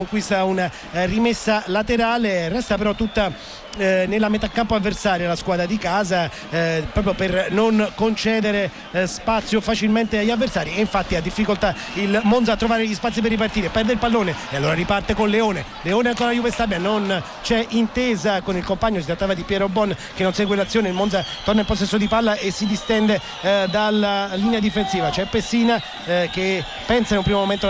conquista una rimessa laterale, resta però tutta nella metà campo avversaria la squadra di casa, proprio per non concedere spazio facilmente agli avversari, e infatti ha difficoltà il Monza a trovare gli spazi per ripartire, perde il pallone e allora riparte con Leone ancora Juve Stabia, non c'è intesa con il compagno, si trattava di Piero Bon che non segue l'azione, il Monza torna in possesso di palla e si distende dalla linea difensiva, c'è Pessina che pensa in un primo momento